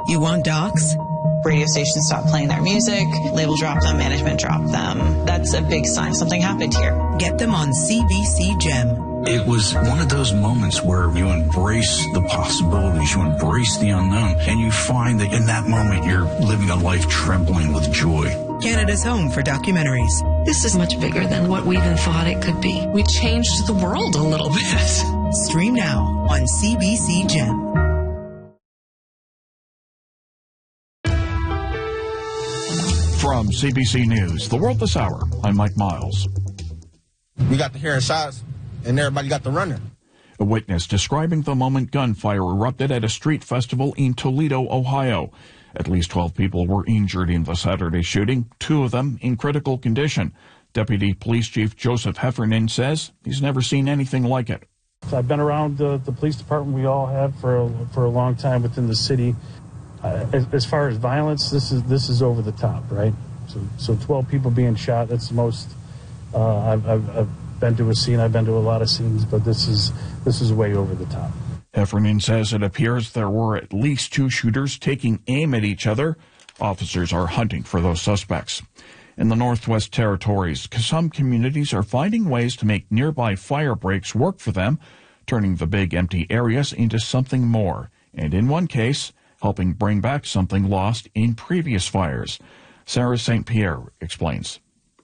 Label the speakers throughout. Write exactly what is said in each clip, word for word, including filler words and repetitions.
Speaker 1: You want docs?
Speaker 2: Radio stations stopped playing their music, label dropped them, management dropped them. That's a big sign something happened here.
Speaker 1: Get them on C B C Gem.
Speaker 3: It was one of those moments where you embrace the possibilities, you embrace the unknown, and you find that in that moment you're living a life trembling with joy.
Speaker 1: Canada's home for documentaries.
Speaker 4: This is much bigger than what we even thought it could be. We changed the world a little bit.
Speaker 1: Stream now on C B C Gem.
Speaker 5: From C B C News, The World This Hour, I'm Mike Miles.
Speaker 6: We got the hearing shots, and everybody got the running.
Speaker 5: A witness describing the moment gunfire erupted at a street festival in Toledo, Ohio. At least twelve people were injured in the Saturday shooting, two of them in critical condition. Deputy Police Chief Joseph Heffernan says he's never seen anything like it.
Speaker 7: I've been around uh, the police department. We all have for a, for a long time within the city. Uh, as, as far as violence, this is this is over the top, right? So, so twelve people being shot, that's the most uh, I've, I've, I've been to a scene. I've been to a lot of scenes, but this is this is way over the top.
Speaker 5: Heffernan says it appears there were at least two shooters taking aim at each other. Officers are hunting for those suspects. In the Northwest Territories, some communities are finding ways to make nearby fire breaks work for them, turning the big empty areas into something more, and in one case, helping bring back something lost in previous fires. Sarah Saint Pierre explains.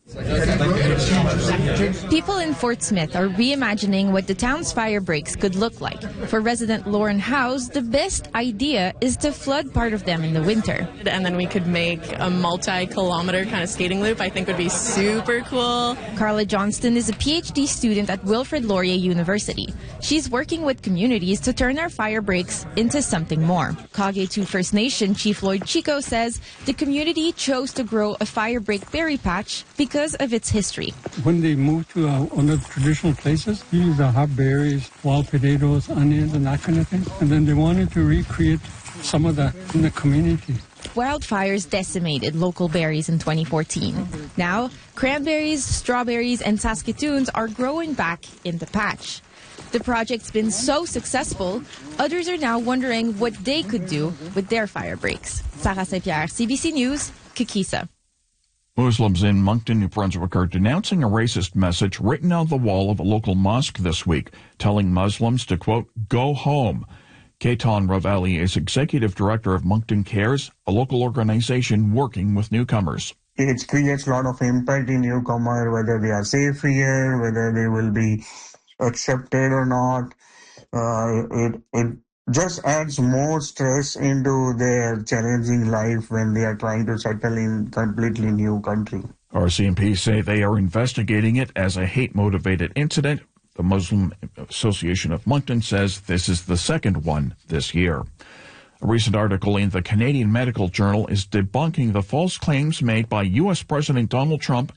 Speaker 8: People in Fort Smith are reimagining what the town's fire breaks could look like. For resident Lauren House, the best idea is to flood part of them in the winter.
Speaker 9: And then we could make a multi-kilometer kind of skating loop. I think would be super cool.
Speaker 8: Carla Johnston is a P H D student at Wilfrid Laurier University. She's working with communities to turn our fire breaks into something more. Kage First Nation Chief Lloyd Chico says the community chose to grow a fire break berry patch because Because of its history.
Speaker 10: When they moved to uh, one of the traditional places, they used the hot berries, wild potatoes, onions, and that kind of thing. And then they wanted to recreate some of that in the community.
Speaker 8: Wildfires decimated local berries in twenty fourteen. Now, cranberries, strawberries, and Saskatoons are growing back in the patch. The project's been so successful, others are now wondering what they could do with their fire breaks. Sarah Saint Pierre, C B C News, Kikisa.
Speaker 5: Muslims in Moncton, New Brunswick are denouncing a racist message written on the wall of a local mosque this week, telling Muslims to, quote, go home. Ketan Ravali is executive director of Moncton Cares, a local organization working with newcomers.
Speaker 11: It creates a lot of impact in newcomers, whether they are safe here, whether they will be accepted or not. Uh, it, it just adds more stress into their challenging life when they are trying to settle in completely new country.
Speaker 5: R C M P say they are investigating it as a hate-motivated incident. The Muslim Association of Moncton says this is the second one this year. A recent article in the Canadian Medical Journal is debunking the false claims made by U S President Donald Trump